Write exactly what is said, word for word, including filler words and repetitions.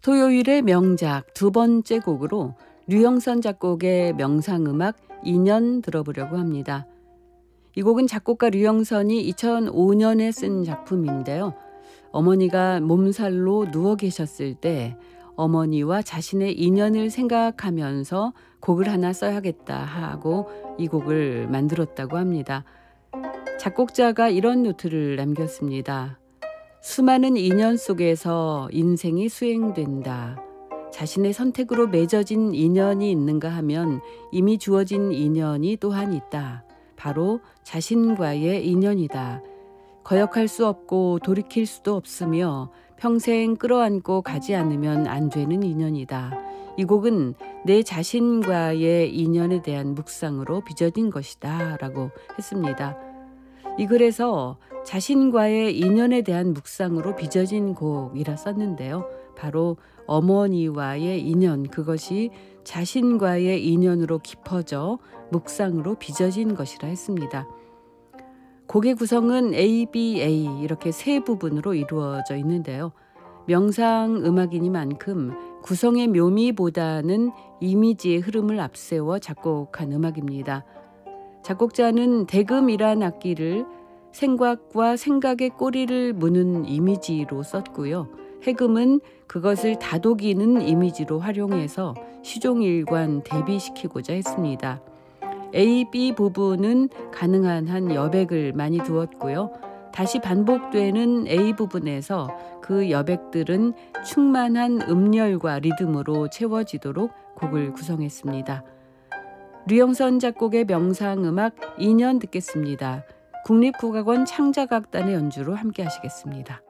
토요일의 명작 두 번째 곡으로 류영선 작곡의 명상음악 이 년 들어보려고 합니다. 이 곡은 작곡가 류영선이 이천오 년에 쓴 작품인데요. 어머니가 몸살로 누워 계셨을 때 어머니와 자신의 인연을 생각하면서 곡을 하나 써야겠다 하고 이 곡을 만들었다고 합니다. 작곡자가 이런 노트를 남겼습니다. 수많은 인연 속에서 인생이 수행된다. 자신의 선택으로 맺어진 인연이 있는가 하면 이미 주어진 인연이 또한 있다. 바로 자신과의 인연이다. 거역할 수 없고 돌이킬 수도 없으며 평생 끌어안고 가지 않으면 안 되는 인연이다. 이 곡은 내 자신과의 인연에 대한 묵상으로 빚어진 것이다 라고 했습니다. 이 글에서 자신과의 인연에 대한 묵상으로 빚어진 곡이라 썼는데요. 바로 어머니와의 인연, 그것이 자신과의 인연으로 깊어져 묵상으로 빚어진 것이라 했습니다. 곡의 구성은 A, B, A 이렇게 세 부분으로 이루어져 있는데요. 명상 음악이니만큼 구성의 묘미보다는 이미지의 흐름을 앞세워 작곡한 음악입니다. 작곡자는 대금이란 악기를 생각과 생각의 꼬리를 무는 이미지로 썼고요. 해금은 그것을 다독이는 이미지로 활용해서 시종일관 대비시키고자 했습니다. A, B 부분은 가능한 한 여백을 많이 두었고요. 다시 반복되는 A 부분에서 그 여백들은 충만한 음열과 리듬으로 채워지도록 곡을 구성했습니다. 류영선 작곡의 명상음악 이 년 듣겠습니다. 국립국악원 창작악단의 연주로 함께 하시겠습니다.